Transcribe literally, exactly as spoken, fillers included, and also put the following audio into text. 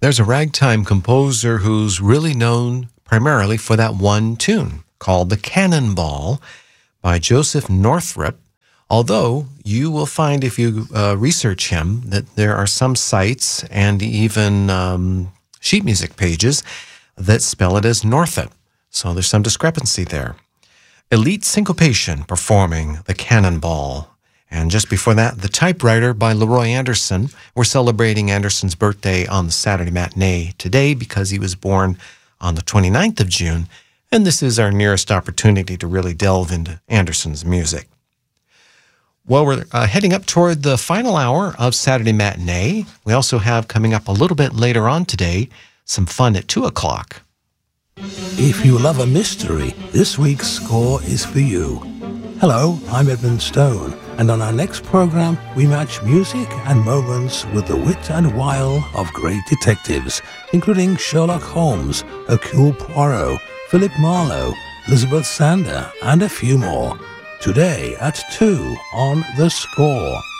There's a ragtime composer who's really known primarily for that one tune called The Cannonball by Joseph Northrop. Although you will find if you uh, research him that there are some sites and even um, sheet music pages that spell it as Northup. So there's some discrepancy there. Elite Syncopation performing The Cannonball. And just before that, The Typewriter by Leroy Anderson. We're celebrating Anderson's birthday on the Saturday matinee today because he was born on the twenty-ninth of June. And this is our nearest opportunity to really delve into Anderson's music. Well, we're uh, heading up toward the final hour of Saturday Matinee. We also have coming up a little bit later on today some fun at two o'clock. If you love a mystery, this week's score is for you. Hello, I'm Edmund Stone, and on our next program, we match music and moments with the wit and wile of great detectives, including Sherlock Holmes, Hercule Poirot, Philip Marlowe, Elizabeth Sander, and a few more. Today at two on The Score.